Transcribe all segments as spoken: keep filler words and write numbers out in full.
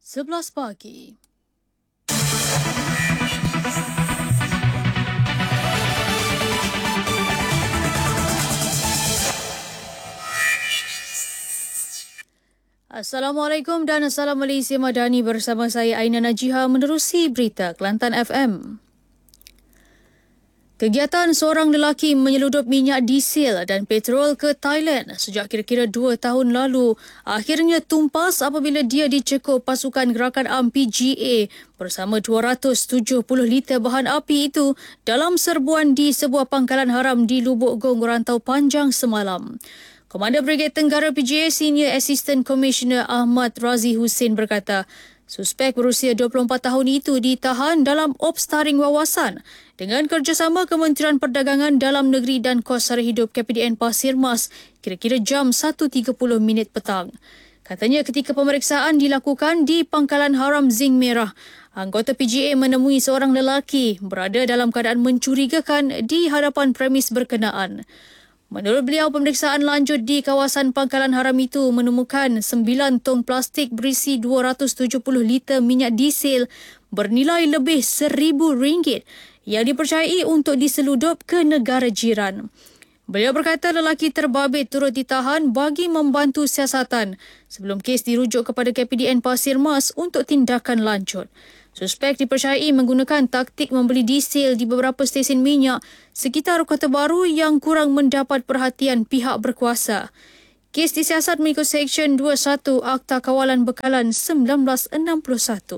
sebelas pagi. Assalamualaikum dan Salam Malaysia Madani, bersama saya Aina Najiha menerusi berita Kelantan F M. Kegiatan seorang lelaki menyeludup minyak diesel dan petrol ke Thailand sejak kira-kira dua tahun lalu akhirnya tumpas apabila dia dicekup pasukan gerakan A M P G A bersama dua ratus tujuh puluh liter bahan api itu dalam serbuan di sebuah pangkalan haram di Lubuk Gong, Rantau Panjang semalam. Komander Brigade Tenggara P G A Senior Assistant Commissioner Ahmad Razi Hussein berkata, suspek berusia dua puluh empat tahun itu ditahan dalam ops taring wawasan dengan kerjasama Kementerian Perdagangan Dalam Negeri dan Kos Sara Hidup K P D N Pasir Mas kira-kira jam satu tiga puluh minit petang. Katanya ketika pemeriksaan dilakukan di Pangkalan Haram Zinc Merah, anggota P G A menemui seorang lelaki berada dalam keadaan mencurigakan di hadapan premis berkenaan. Menurut beliau, pemeriksaan lanjut di kawasan Pangkalan Haram itu menemukan sembilan tong plastik berisi dua ratus tujuh puluh liter minyak diesel bernilai lebih seribu ringgit yang dipercayai untuk diseludup ke negara jiran. Beliau berkata lelaki terbabit turut ditahan bagi membantu siasatan sebelum kes dirujuk kepada K P D N Pasir Mas untuk tindakan lanjut. Suspek dipercayai menggunakan taktik membeli diesel di beberapa stesen minyak sekitar Kota Baru yang kurang mendapat perhatian pihak berkuasa. Kes disiasat mengikut Seksyen dua puluh satu Akta Kawalan Bekalan seribu sembilan ratus enam puluh satu.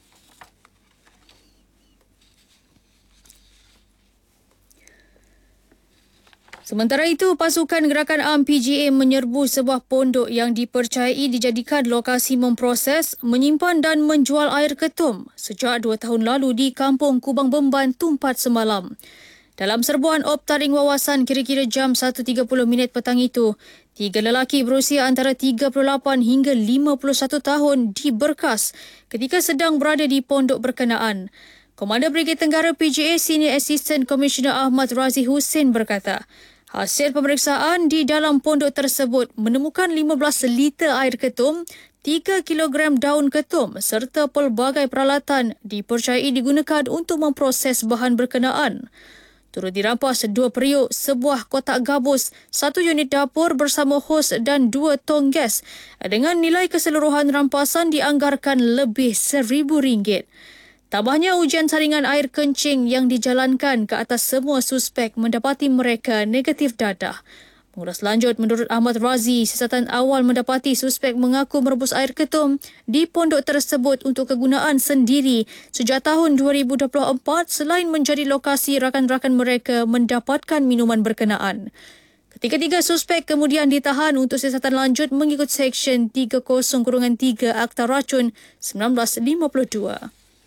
Sementara itu, pasukan gerakan A M P G A menyerbu sebuah pondok yang dipercayai dijadikan lokasi memproses, menyimpan dan menjual air ketum sejak dua tahun lalu di Kampung Kubang Bemban, Tumpat semalam. Dalam serbuan op taring wawasan kira-kira jam satu tiga puluh minit petang itu, tiga lelaki berusia antara tiga puluh lapan hingga lima puluh satu tahun diberkas ketika sedang berada di pondok berkenaan. Komander Brigade Tenggara P G A Senior Assistant Commissioner Ahmad Razi Hussein berkata, hasil pemeriksaan di dalam pondok tersebut menemukan lima belas liter air ketum, tiga kilogram daun ketum serta pelbagai peralatan dipercayai digunakan untuk memproses bahan berkenaan. Turut dirampas dua periuk, sebuah kotak gabus, satu unit dapur bersama hos dan dua tong gas dengan nilai keseluruhan rampasan dianggarkan lebih seribu ringgit. Tambahnya, ujian saringan air kencing yang dijalankan ke atas semua suspek mendapati mereka negatif dadah. Mengulas lanjut, menurut Ahmad Razi, siasatan awal mendapati suspek mengaku merebus air ketum di pondok tersebut untuk kegunaan sendiri sejak tahun dua ribu dua puluh empat selain menjadi lokasi rakan-rakan mereka mendapatkan minuman berkenaan. Ketiga-tiga suspek kemudian ditahan untuk siasatan lanjut mengikut Seksyen tiga puluh tiga Akta Racun seribu sembilan ratus lima puluh dua.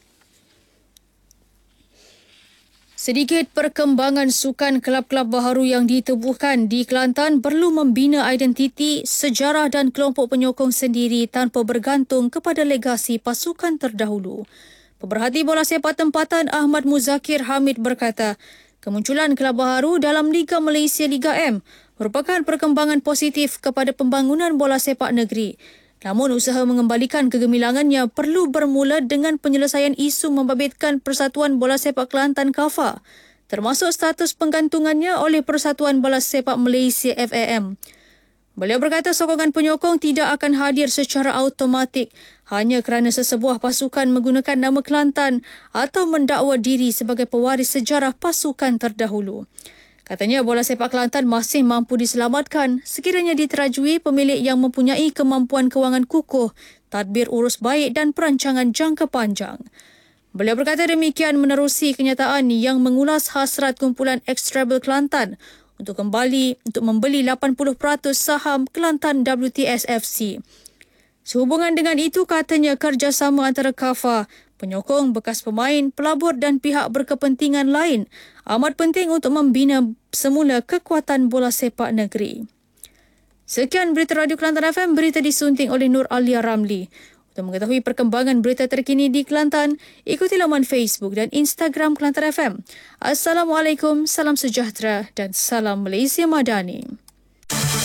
Sedikit perkembangan sukan kelab-kelab baharu yang ditubuhkan di Kelantan perlu membina identiti, sejarah dan kelompok penyokong sendiri tanpa bergantung kepada legasi pasukan terdahulu. Pemerhati bola sepak tempatan Ahmad Muzakir Hamid berkata, kemunculan kelab baharu dalam Liga Malaysia Liga M merupakan perkembangan positif kepada pembangunan bola sepak negeri. Namun usaha mengembalikan kegemilangannya perlu bermula dengan penyelesaian isu membabitkan Persatuan Bola Sepak Kelantan K A F A, termasuk status penggantungannya oleh Persatuan Bola Sepak Malaysia F A M. Beliau berkata sokongan penyokong tidak akan hadir secara automatik hanya kerana sesebuah pasukan menggunakan nama Kelantan atau mendakwa diri sebagai pewaris sejarah pasukan terdahulu. Katanya bola sepak Kelantan masih mampu diselamatkan sekiranya diterajui pemilik yang mempunyai kemampuan kewangan kukuh, tadbir urus baik dan perancangan jangka panjang. Beliau berkata demikian menerusi kenyataan yang mengulas hasrat kumpulan Ekstrabel Kelantan untuk kembali untuk membeli lapan puluh peratus saham Kelantan W T S F C. Sehubungan dengan itu, katanya kerjasama antara K A F A, penyokong, bekas pemain, pelabur dan pihak berkepentingan lain amat penting untuk membina semula kekuatan bola sepak negeri. Sekian berita Radio Kelantan F M, berita disunting oleh Nur Alia Ramli. Untuk mengetahui perkembangan berita terkini di Kelantan, ikuti laman Facebook dan Instagram Kelantan F M. Assalamualaikum, salam sejahtera dan salam Malaysia Madani.